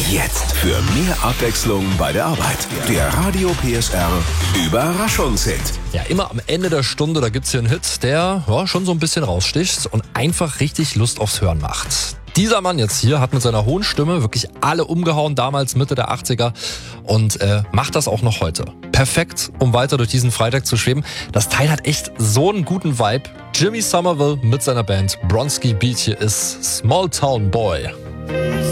Jetzt für mehr Abwechslung bei der Arbeit. Der Radio PSR Überraschungshit. Ja, immer am Ende der Stunde, da gibt's hier einen Hit, der schon so ein bisschen raussticht und einfach richtig Lust aufs Hören macht. Dieser Mann jetzt hier hat mit seiner hohen Stimme wirklich alle umgehauen, damals Mitte der 80er und macht das auch noch heute. Perfekt, um weiter durch diesen Freitag zu schweben. Das Teil hat echt so einen guten Vibe. Jimmy Somerville mit seiner Band Bronski Beat, hier ist Small Town Boy.